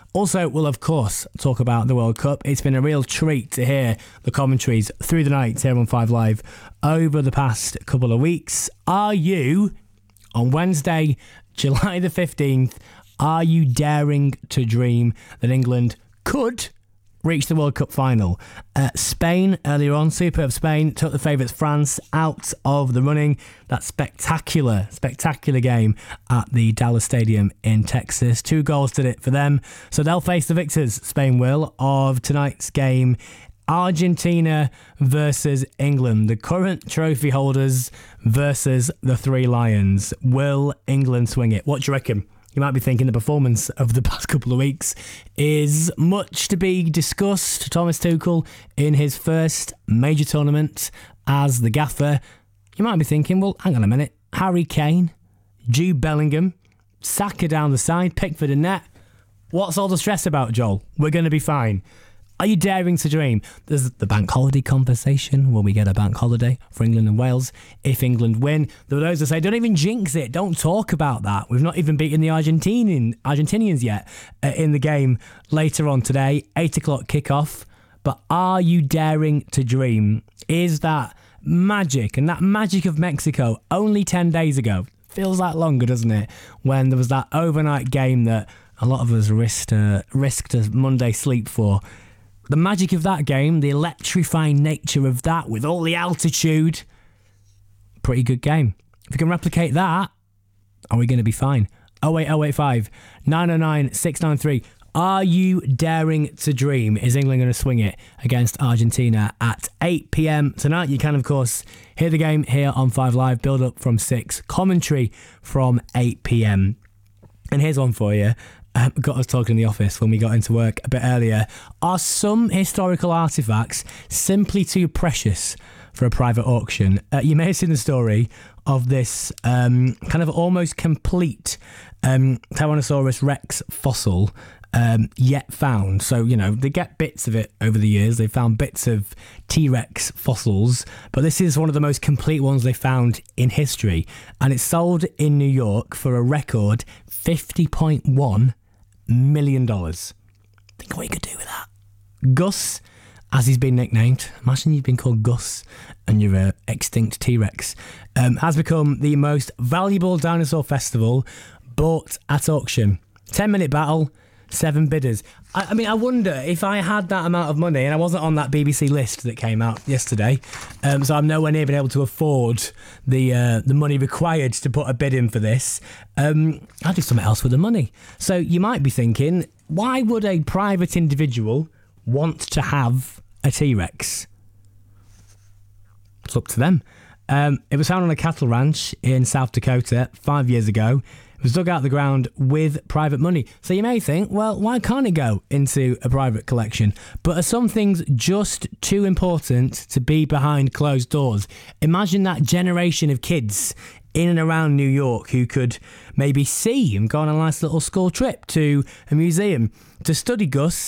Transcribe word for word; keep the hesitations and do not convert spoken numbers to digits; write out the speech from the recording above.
Also, we'll of course talk about the World Cup. It's been a real treat to hear the commentaries through the night here on Five Live over the past couple of weeks. Are you, on Wednesday, July the fifteenth, are you daring to dream that England could reach the World Cup final? Uh, Spain, earlier on, superb Spain, took the favourites France out of the running. That spectacular, spectacular game at the Dallas Stadium in Texas. Two goals did it for them. So they'll face the victors, Spain will, of tonight's game. Argentina versus England, the current trophy holders versus the Three Lions. Will England swing it? What do you reckon? You might be thinking the performance of the past couple of weeks is much to be discussed. Thomas Tuchel in his first major tournament as the gaffer. You might be thinking, well, hang on a minute. Harry Kane, Jude Bellingham, Saka down the side, Pickford in net. What's all the stress about, Joel? We're going to be fine. Are you daring to dream? There's the bank holiday conversation. Will we get a bank holiday for England and Wales if England win? There are those that say, don't even jinx it. Don't talk about that. We've not even beaten the Argentinian, Argentinians yet uh, in the game later on today. eight o'clock kickoff. But are you daring to dream? Is that magic? And that magic of Mexico only ten days ago. Feels like longer, doesn't it? When there was that overnight game that a lot of us risked, uh, risked a Monday sleep for. The magic of that game, the electrifying nature of that with all the altitude, pretty good game. If we can replicate that, are we going to be fine? oh eight oh eight five, nine oh nine, six nine three. Are you daring to dream? Is England going to swing it against Argentina at eight p.m. tonight? You can, of course, hear the game here on Five Live, build up from six, commentary from eight p.m. And here's one for you. Um, got us talking in the office when we got into work a bit earlier. Are some historical artefacts simply too precious for a private auction? Uh, you may have seen the story of this um, kind of almost complete um, Tyrannosaurus Rex fossil um, yet found. So, you know, they get bits of it over the years. They found bits of T-Rex fossils, but this is one of the most complete ones they found in history. And it's sold in New York for a record fifty point one million dollars. Think what you could do with that. Gus, as he's been nicknamed, imagine you've been called Gus and you're an extinct T-Rex, um, has become the most valuable dinosaur festival bought at auction. ten minute battle, seven bidders. I, I mean, I wonder if I had that amount of money, and I wasn't on that B B C list that came out yesterday, um, so I'm nowhere near being able to afford the uh, the money required to put a bid in for this. Um, I'll do something else with the money. So you might be thinking, why would a private individual want to have a T-Rex? It's up to them. Um, it was found on a cattle ranch in South Dakota five years ago. It was dug out of the ground with private money. So you may think, well, why can't it go into a private collection? But are some things just too important to be behind closed doors? Imagine that generation of kids in and around New York who could maybe see and go on a nice little school trip to a museum to study Gus